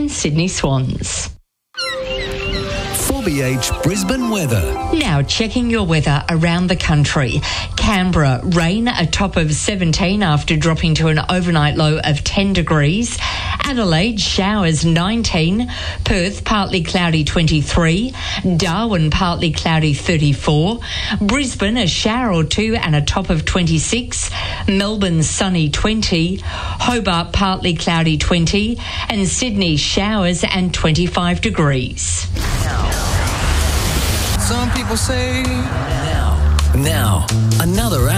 and Sydney Swans. 4BH Brisbane weather. Now checking your weather around the country. Canberra, rain, a top of 17 after dropping to an overnight low of 10 degrees. Adelaide, showers 19. Perth, partly cloudy 23. Darwin, partly cloudy 34. Brisbane, a shower or two and a top of 26. Melbourne, sunny 20. Hobart, partly cloudy 20. And Sydney, showers and 25 degrees. Some people say now another hour.